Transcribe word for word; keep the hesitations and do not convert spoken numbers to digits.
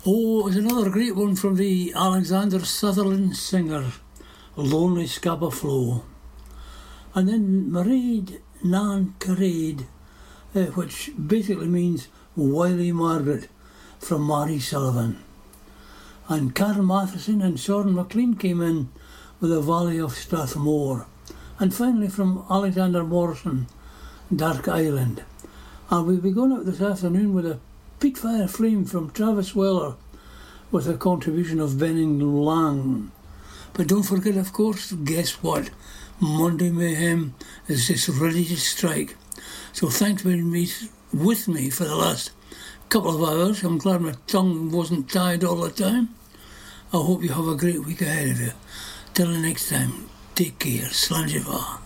Oh, it's another great one from the Alexander Sutherland singer, Lonely Scapa Flow. And then Mairead Nan Caraid, uh, which basically means Wily Margaret, from Mary Sullivan. And Carl Matheson and Soren MacLean came in with The Valley of Strathmore. And finally from Alexander Morrison, Dark Island. And we'll be going out this afternoon with a Peat Fire Flame from Travis Weller with a contribution of Benning Lang. But don't forget, of course, guess what? Monday Mayhem is just ready to strike. So thanks for being with me for the last couple of hours. I'm glad my tongue wasn't tied all the time. I hope you have a great week ahead of you. Till the next time, take care. Slàinte mhath.